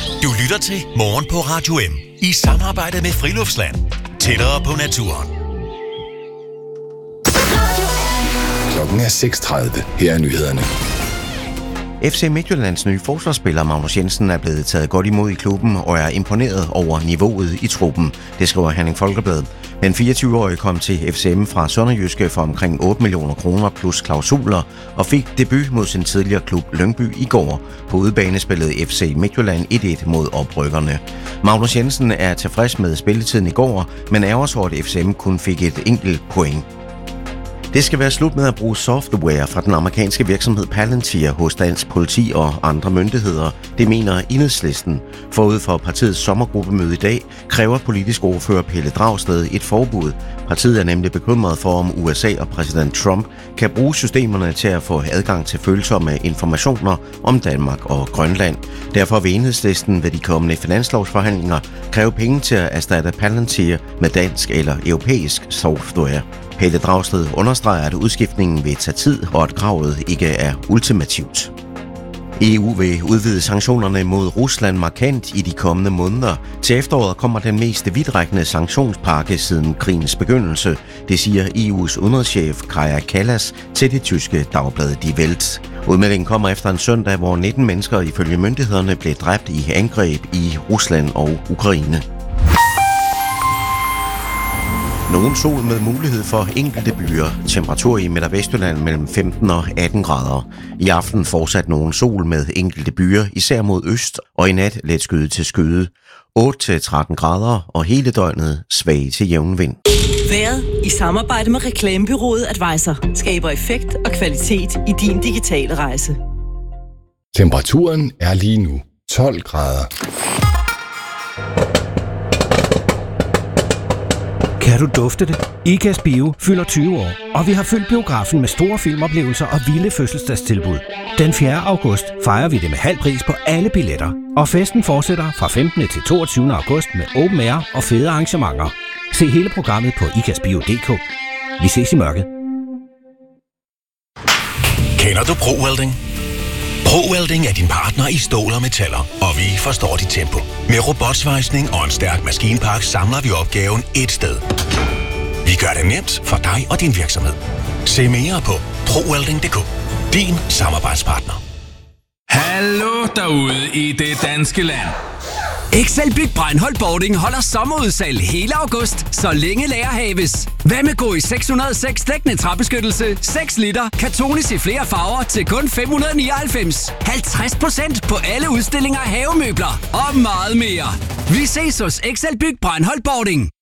Du lytter til Morgen på Radio M i samarbejde med Friluftsland. Tættere på naturen. Klokken er 6:30. Her er nyhederne. FC Midtjyllands nye forsvarsspiller Magnus Jensen er blevet taget godt imod i klubben og er imponeret over niveauet i truppen. Det skriver Herning Folkeblad. Den 24-årige kom til FCM fra Sønderjyske for omkring 8 millioner kroner plus klausuler og fik debut mod sin tidligere klub Lyngby i går. På udebane spillede FC Midtjylland 1-1 mod oprykkerne. Magnus Jensen er tilfreds med spilletiden i går, men ærger så, at FCM kun fik et enkelt point. Det skal være slut med at bruge software fra den amerikanske virksomhed Palantir hos dansk politi og andre myndigheder. Det mener Enhedslisten. Forud for partiets sommergruppemøde i dag kræver politisk ordfører Pelle Dragsted et forbud. Partiet er nemlig bekymret for, om USA og præsident Trump kan bruge systemerne til at få adgang til følsomme informationer om Danmark og Grønland. Derfor vil Enhedslisten ved de kommende finanslovsforhandlinger kræve penge til at erstatte Palantir med dansk eller europæisk software. Pelle Dragsted understreger, at udskiftningen vil tage tid, og at kravet ikke er ultimativt. EU vil udvide sanktionerne mod Rusland markant i de kommende måneder. Til efteråret kommer den mest vidtrækkende sanktionspakke siden krigens begyndelse. Det siger EU's udenrigschef Kaja Kallas til det tyske dagblad Die Welt. Udmeldingen kommer efter en søndag, hvor 19 mennesker ifølge myndighederne blev dræbt i angreb i Rusland og Ukraine. Nogen sol med mulighed for enkelte byer. Temperatur i Midt- og Vestjylland mellem 15 og 18 grader. I aften fortsat nogen sol med enkelte byer, især mod øst, og i nat let skyde til skyde. 8-13 grader og hele døgnet svag til jævn vind. Vejret i samarbejde med reklamebureauet Advisor skaber effekt og kvalitet i din digitale rejse. Temperaturen er lige nu 12 grader. Kan du dufte det? IKAS Bio fylder 20 år, og vi har fyldt biografen med store filmoplevelser og vilde fødselsdagstilbud. Den 4. august fejrer vi det med halv pris på alle billetter, og festen fortsætter fra 15. til 22. august med open air og fede arrangementer. Se hele programmet på ikasbio.dk. Vi ses i mørket. Kender du ProWelding? ProWelding er din partner i stål og metaller, og vi forstår dit tempo. Med robotsvejsning og en stærk maskinpark samler vi opgaven et sted. Vi gør det nemt for dig og din virksomhed. Se mere på ProWelding.dk. Din samarbejdspartner. Hallo derude i det danske land. Excelbyg Breinholt Boarding holder sommerudsalg hele august, så længe lager haves. Hvad med gå i 606 dækkende træbeskyttelse, 6 liter, kartonis i flere farver til kun 599. 50% på alle udstillinger af havemøbler og meget mere. Vi ses hos Excelbyg Breinholt Boarding.